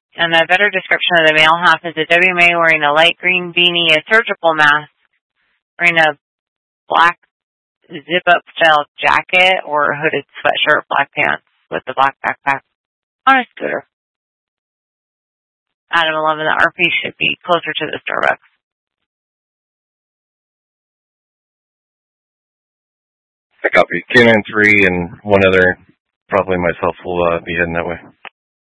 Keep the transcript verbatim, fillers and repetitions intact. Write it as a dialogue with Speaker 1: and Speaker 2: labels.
Speaker 1: And a better description of the male half is a W M A wearing a light green beanie, a surgical mask, wearing a black zip-up style jacket or a hooded sweatshirt, black pants with a black backpack on a scooter. Adam eleven, the R P should be closer to the Starbucks.
Speaker 2: I copy. K nine three and one other, probably myself, will uh, be heading that way.